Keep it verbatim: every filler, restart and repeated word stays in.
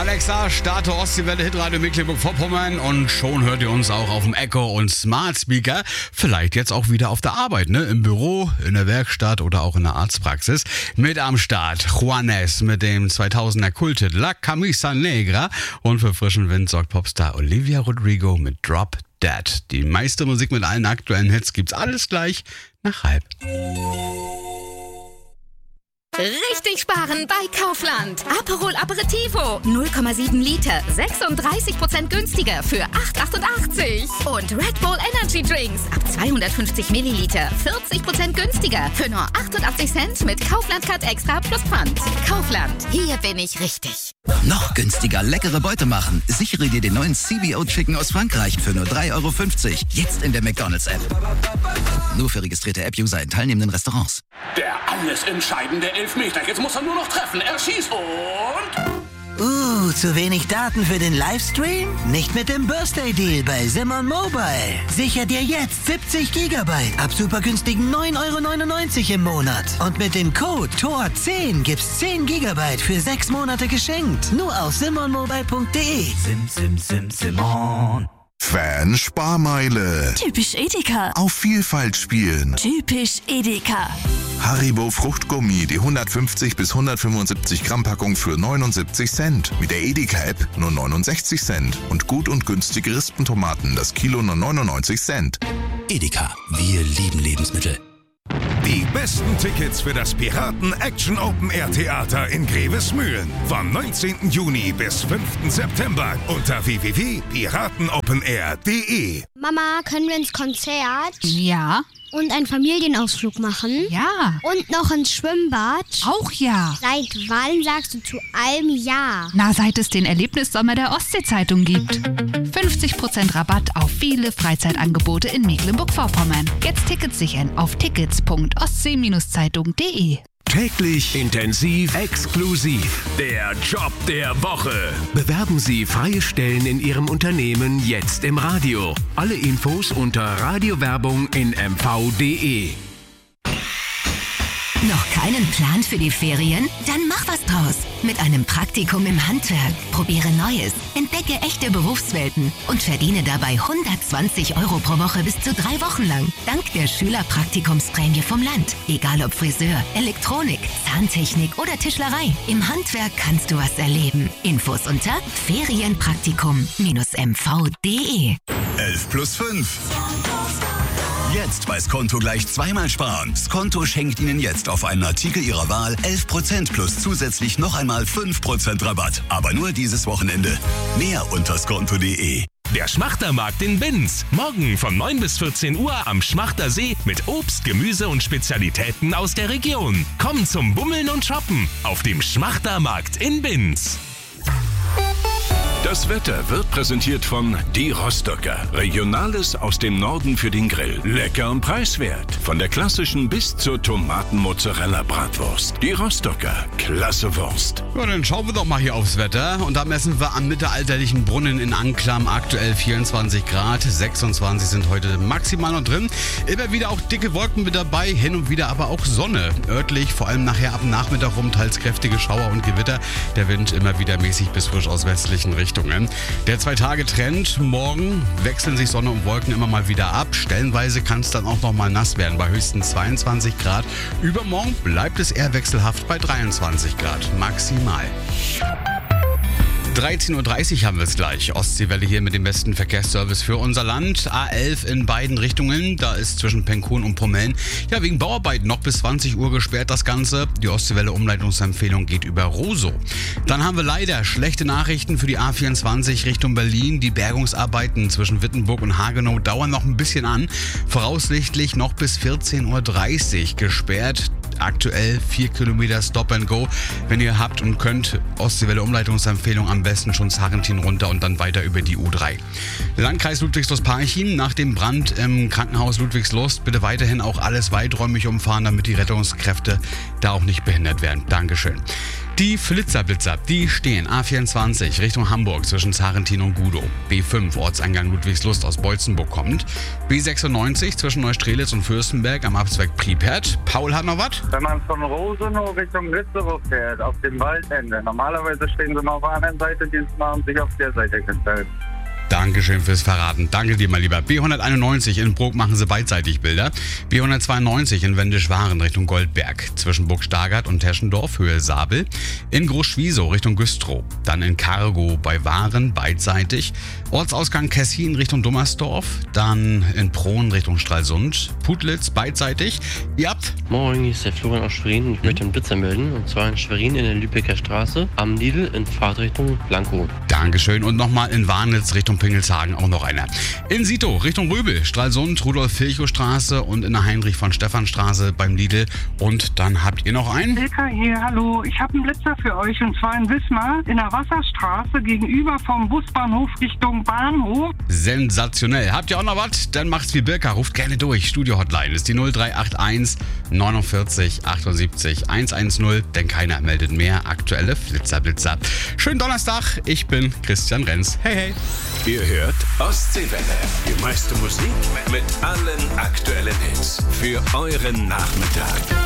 Alexa, starte Ostseewelle Hitradio Mecklenburg-Vorpommern und schon hört ihr uns auch auf dem Echo und Smart Speaker. Vielleicht jetzt auch wieder auf der Arbeit, ne? Im Büro, in der Werkstatt oder auch in der Arztpraxis. Mit am Start Juanes mit dem zweitausender Kulthit La Camisa Negra und für frischen Wind sorgt Popstar Olivia Rodrigo mit Drop Dead. Die meiste Musik mit allen aktuellen Hits gibt's alles gleich nach halb. Richtig sparen bei Kaufland. Aperol Aperitivo, null Komma sieben Liter, sechsunddreißig Prozent günstiger für acht Komma achtundachtzig. Und Red Bull Energy Drinks ab zweihundertfünfzig Milliliter, vierzig Prozent günstiger für nur achtundachtzig Cent mit Kaufland Card Extra plus Pfand. Kaufland, hier bin ich richtig. Noch günstiger leckere Beute machen. Sichere dir den neuen C B O Chicken aus Frankreich für nur drei Euro fünfzig. Jetzt in der McDonald's-App. Nur für registrierte App-User in teilnehmenden Restaurants. Der alles entscheidende Elfmeter. Jetzt muss er nur noch treffen. Er schießt und... Uh, zu wenig Daten für den Livestream? Nicht mit dem Birthday Deal bei Simon Mobile. Sicher dir jetzt siebzig Gigabyte ab super günstigen neun Euro neunundneunzig im Monat. Und mit dem Code T O R zehn gibt's zehn Gigabyte für sechs Monate geschenkt. Nur auf simonmobile punkt de. Sim, sim, sim, Simon. Fan-Sparmeile. Typisch Edeka. Auf Vielfalt spielen. Typisch Edeka. Haribo Fruchtgummi, die hundertfünfzig bis hundertfünfundsiebzig Gramm Packung für neunundsiebzig Cent. Mit der Edeka-App nur neunundsechzig Cent. Und gut und günstige Rispentomaten, das Kilo nur neunundneunzig Cent. Edeka, wir lieben Lebensmittel. Die besten Tickets für das Piraten Action Open Air Theater in Grevesmühlen. Vom neunzehnten Juni bis fünften September unter w w w punkt piratenopenair punkt de. Mama, können wir ins Konzert? Ja. Und einen Familienausflug machen? Ja. Und noch ins Schwimmbad? Auch ja. Seit wann sagst du zu allem ja? Na, seit es den Erlebnissommer der Ostsee-Zeitung gibt. fünfzig Prozent Rabatt auf viele Freizeitangebote in Mecklenburg-Vorpommern. Jetzt Tickets sichern auf tickets punkt ostsee Zeitung punkt de. Täglich intensiv exklusiv. Der Job der Woche. Bewerben Sie freie Stellen in Ihrem Unternehmen jetzt im Radio. Alle Infos unter Radiowerbung in m v punkt de. Noch keinen Plan für die Ferien? Dann mach was draus. Mit einem Praktikum im Handwerk. Probiere Neues, entdecke echte Berufswelten und verdiene dabei hundertzwanzig Euro pro Woche bis zu drei Wochen lang. Dank der Schülerpraktikumsprämie vom Land. Egal ob Friseur, Elektronik, Zahntechnik oder Tischlerei. Im Handwerk kannst du was erleben. Infos unter ferienpraktikum Bindestrich m v punkt de. elf plus fünf. Jetzt bei Skonto gleich zweimal sparen. Skonto schenkt Ihnen jetzt auf einen Artikel Ihrer Wahl elf Prozent plus zusätzlich noch einmal fünf Prozent Rabatt. Aber nur dieses Wochenende. Mehr unter skonto punkt de. Der Schmachtermarkt in Binz. Morgen von neun bis vierzehn Uhr am Schmachter See mit Obst, Gemüse und Spezialitäten aus der Region. Komm zum Bummeln und Shoppen auf dem Schmachtermarkt in Binz. Das Wetter wird präsentiert von Die Rostocker. Regionales aus dem Norden für den Grill. Lecker und preiswert. Von der klassischen bis zur Tomaten-Mozzarella-Bratwurst. Die Rostocker. Klasse Wurst. Ja, dann schauen wir doch mal hier aufs Wetter. Und da messen wir am mittelalterlichen Brunnen in Anklam aktuell vierundzwanzig Grad. sechsundzwanzig sind heute maximal noch drin. Immer wieder auch dicke Wolken mit dabei. Hin und wieder aber auch Sonne. Örtlich, vor allem nachher ab Nachmittag rum, teils kräftige Schauer und Gewitter. Der Wind immer wieder mäßig bis frisch aus westlichen Richtungen. Der Zwei-Tage-Trend, morgen wechseln sich Sonne und Wolken immer mal wieder ab. Stellenweise kann es dann auch noch mal nass werden bei höchstens zweiundzwanzig Grad. Übermorgen bleibt es eher wechselhaft bei dreiundzwanzig Grad maximal. dreizehn Uhr dreißig haben wir es gleich. Ostseewelle hier mit dem besten Verkehrsservice für unser Land. A elf in beiden Richtungen. Da ist zwischen Penkun und Pommeln ja wegen Bauarbeiten noch bis zwanzig Uhr gesperrt das Ganze. Die Ostseewelle Umleitungsempfehlung geht über Rosow. Dann haben wir leider schlechte Nachrichten für die A vierundzwanzig Richtung Berlin. Die Bergungsarbeiten zwischen Wittenburg und Hagenow dauern noch ein bisschen an. Voraussichtlich noch bis vierzehn Uhr dreißig gesperrt. Aktuell vier Kilometer Stop and Go. Wenn ihr habt und könnt, Ostseewelle Umleitungsempfehlung am besten schon Zarrentin runter und dann weiter über die U drei. Landkreis Ludwigslust-Parchim, nach dem Brand im Krankenhaus Ludwigslust bitte weiterhin auch alles weiträumig umfahren, damit die Rettungskräfte da auch nicht behindert werden. Dankeschön. Die Flitzerblitzer, die stehen A vierundzwanzig Richtung Hamburg zwischen Zarentin und Gudow. B fünf Ortseingang Ludwigslust aus Beutzenburg kommt. B sechsundneunzig zwischen Neustrelitz und Fürstenberg am Abzweig Pripyat. Paul hat noch was? Wenn man von Rosenow Richtung Lützow fährt, auf dem Waldende. Normalerweise stehen sie noch auf der anderen Seite, diesmal haben sich auf der Seite gestellt. Dankeschön fürs Verraten. Danke dir mal lieber. B hunderteinundneunzig in Brok machen sie beidseitig Bilder. B hundertzweiundneunzig in Wendisch-Waren Richtung Goldberg. Zwischen Burg Stargard und Teschendorf Höhe Sabel. In Groß-Schwiesow Richtung Güstrow. Dann in Cargo bei Waren beidseitig. Ortsausgang Kessin Richtung Dummersdorf. Dann in Prohn Richtung Stralsund. Putlitz beidseitig. Ihr habt... Moin, hier ist der Florian aus Schwerin. Ich möchte einen Blitzer melden. Und zwar in Schwerin in der Lübecker Straße. Am Lidl in Fahrtrichtung Blankow. Dankeschön. Und nochmal in Warnitz Richtung Pingelshagen auch noch einer. In Sito Richtung Röbel, Stralsund, Rudolf-Virchow-Straße und in der Heinrich-von-Stephan-Straße beim Lidl. Und dann habt ihr noch einen? Ilka hier, hallo. Ich habe einen Blitzer für euch und zwar in Wismar in der Wasserstraße gegenüber vom Busbahnhof Richtung Bahnhof. Sensationell. Habt ihr auch noch was? Dann macht's wie Birka. Ruft gerne durch. Studio-Hotline ist die null drei acht eins neunundvierzig achtundsiebzig hundertzehn, denn keiner meldet mehr aktuelle Flitzerblitzer. Schönen Donnerstag. Ich bin Christian Renz. Hey, hey. Ihr hört Ostseewelle. Die meiste Musik mit allen aktuellen Hits für euren Nachmittag.